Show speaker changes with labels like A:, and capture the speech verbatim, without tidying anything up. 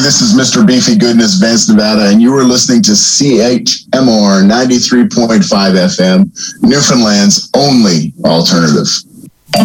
A: this is Mister Beefy Goodness, Vance, Nevada, and you are listening to C H M R ninety-three point five F M, Newfoundland's only alternative.